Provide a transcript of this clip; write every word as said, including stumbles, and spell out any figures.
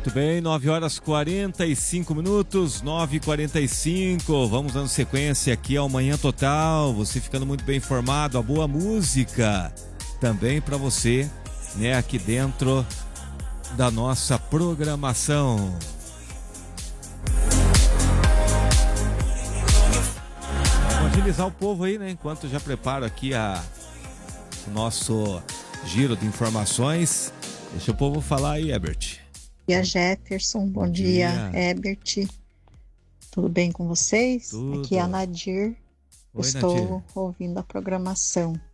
Muito bem, nove horas e quarenta e cinco minutos, nove e quarenta e cinco. Vamos dando sequência aqui ao Manhã Total. Você ficando muito bem informado, a boa música também para você, né, aqui dentro da nossa programação. Vamos agilizar o povo aí, né, enquanto eu já preparo aqui a, o nosso giro de informações. Deixa o povo falar aí, Herbert. Bom dia, Jefferson. Bom, Bom dia, dia, Herbert. Tudo bem com vocês? Tudo. Aqui é a Nadir. Oi, Estou Nadir. ouvindo a programação.